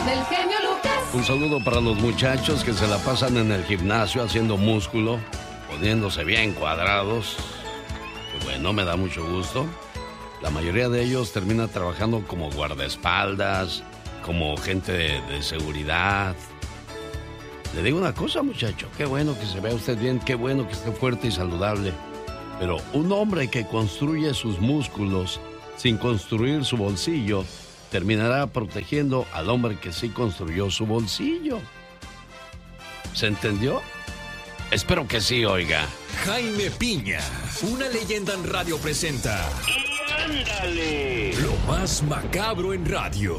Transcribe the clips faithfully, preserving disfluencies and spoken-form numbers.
del genio Lucas. Un saludo para los muchachos que se la pasan en el gimnasio haciendo músculo, poniéndose bien cuadrados. Que bueno, me da mucho gusto. La mayoría de ellos termina trabajando como guardaespaldas, como gente de, de seguridad. Le digo una cosa, muchacho, qué bueno que se vea usted bien, qué bueno que esté fuerte y saludable. Pero un hombre que construye sus músculos sin construir su bolsillo, terminará protegiendo al hombre que sí construyó su bolsillo. ¿Se entendió? Espero que sí, oiga. Jaime Piña, una leyenda en radio presenta. ¡Y ándale! Lo más macabro en radio.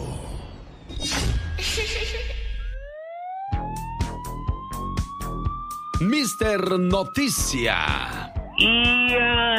mister Noticia. ¡Y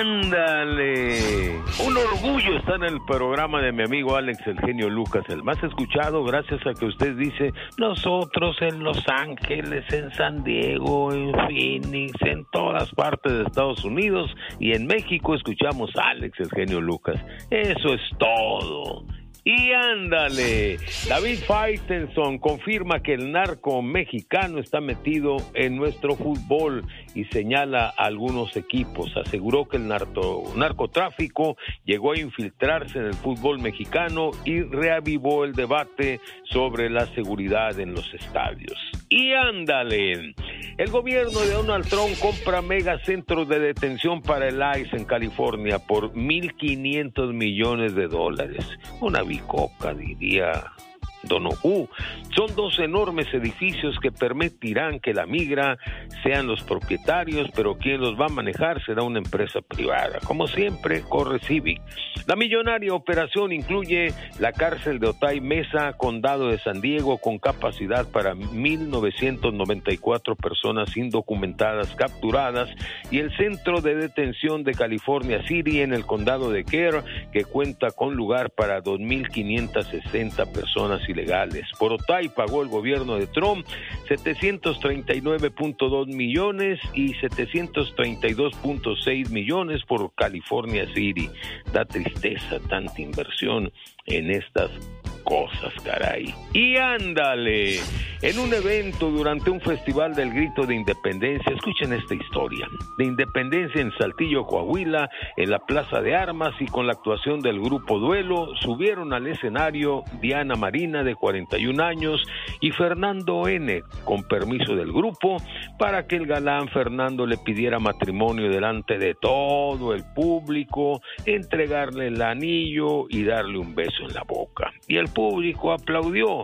ándale! Un orgullo estar en el programa de mi amigo Alex, el genio Lucas, el más escuchado, gracias a que usted dice, nosotros en Los Ángeles, en San Diego, en Phoenix, en todas partes de Estados Unidos y en México escuchamos a Alex, el genio Lucas. Eso es todo. Y ándale, David Faitelson confirma que el narco mexicano está metido en nuestro fútbol y señala a algunos equipos. Aseguró que el narco, narcotráfico llegó a infiltrarse en el fútbol mexicano y reavivó el debate sobre la seguridad en los estadios. Y ándale, el gobierno de Donald Trump compra megacentros de detención para el I C E en California por mil quinientos millones de dólares. Una bicoca, diría Don Ojú. Son dos enormes edificios que permitirán que la migra sean los propietarios, pero quien los va a manejar será una empresa privada. Como siempre, corre Civic. La millonaria operación incluye la cárcel de Otay Mesa, condado de San Diego, con capacidad para mil novecientas noventa y cuatro personas indocumentadas capturadas, y el centro de detención de California City en el condado de Kerr, que cuenta con lugar para dos mil quinientas sesenta personas ilegales. Por Otay pagó el gobierno de Trump setecientos treinta y nueve punto dos millones y setecientos treinta y dos punto seis millones por California City. Da tristeza tanta inversión en estas cosas, caray. Y ándale, en un evento durante un festival del Grito de Independencia, escuchen esta historia, de Independencia en Saltillo, Coahuila, en la Plaza de Armas, y con la actuación del grupo Duelo, subieron al escenario Diana Marina, de cuarenta y un años, y Fernando N., con permiso del grupo, para que el galán Fernando le pidiera matrimonio delante de todo el público, entregarle el anillo y darle un beso en la boca. Y el público aplaudió,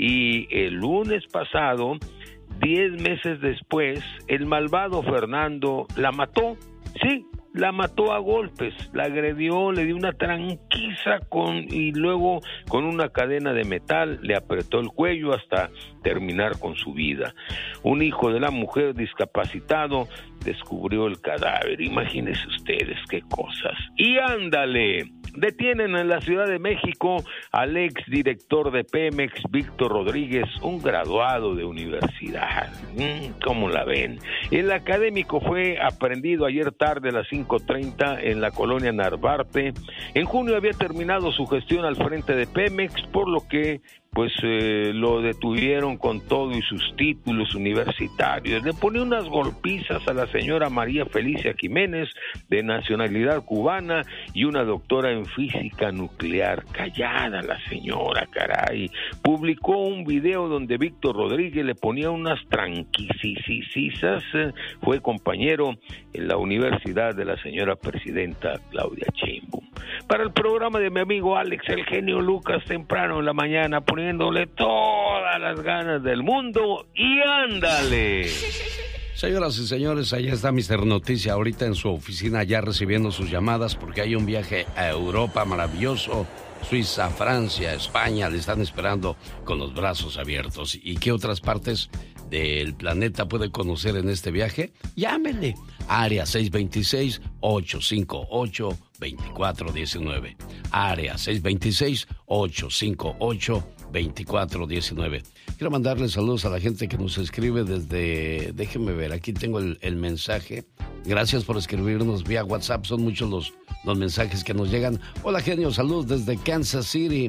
y el lunes pasado, diez meses después, el malvado Fernando la mató, sí, la mató a golpes, la agredió, le dio una tranquiza con, y luego con una cadena de metal le apretó el cuello hasta terminar con su vida. Un hijo de la mujer discapacitado descubrió el cadáver. Imagínense ustedes qué cosas. Y ándale, detienen en la Ciudad de México al ex director de Pemex, Víctor Rodríguez, un graduado de universidad. ¿Cómo la ven? El académico fue aprehendido ayer tarde a las cinco treinta en la colonia Narvarte. En junio había terminado su gestión al frente de Pemex, por lo que pues eh, lo detuvieron con todo y sus títulos universitarios. Le ponía unas golpizas a la señora María Felicia Jiménez, de nacionalidad cubana, y una doctora en física nuclear. Callada la señora, caray. Publicó un video donde Víctor Rodríguez le ponía unas tranquisisisas. Fue compañero en la universidad de la señora presidenta Claudia Sheinbaum. Para el programa de mi amigo Alex, el genio Lucas, temprano en la mañana, poniéndole todas las ganas del mundo. Y ándale. Señoras y señores, allá está mister Noticia ahorita en su oficina, ya recibiendo sus llamadas, porque hay un viaje a Europa maravilloso. Suiza, Francia, España, le están esperando con los brazos abiertos. ¿Y qué otras partes del planeta puede conocer en este viaje? Llámele. Área seis dos seis, ocho cinco ocho, dos cuatro uno nueve. Área seis dos seis, ocho cinco ocho, dos cuatro uno nueve. Quiero mandarle saludos a la gente que nos escribe desde... Déjenme ver, aquí tengo el, el mensaje. Gracias por escribirnos vía WhatsApp, son muchos los, los mensajes que nos llegan. Hola, genio, saludos desde Kansas City.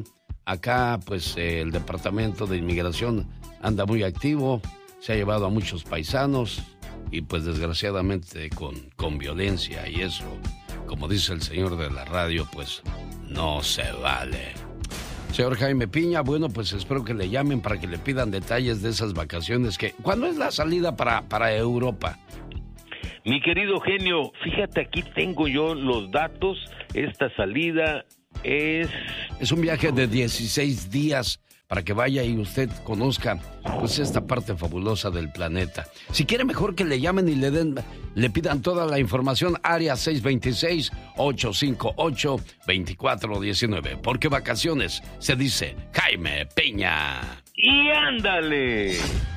acá pues eh, el Departamento de Inmigración anda muy activo, se ha llevado a muchos paisanos y pues desgraciadamente con, con violencia y eso, como dice el señor de la radio, pues no se vale. Señor Jaime Piña, bueno, pues espero que le llamen para que le pidan detalles de esas vacaciones. Que, ¿cuándo es la salida para, para Europa? Mi querido genio, fíjate, aquí tengo yo los datos. Esta salida es... Es un viaje de dieciséis días para que vaya y usted conozca pues esta parte fabulosa del planeta. Si quiere, mejor que le llamen y le den, le pidan toda la información. Área seis dos seis, ocho cinco ocho, dos cuatro uno nueve. Porque vacaciones se dice Jaime Piña. ¡Y ándale!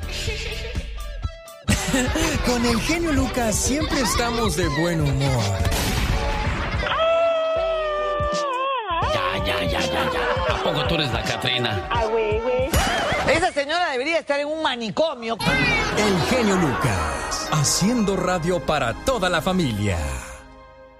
Con el genio Lucas siempre estamos de buen humor. Ya, ya, ya, ya, ya. ¿A poco tú eres la Catrina? Ah, güey, güey. Esa señora debería estar en un manicomio. El genio Lucas, haciendo radio para toda la familia.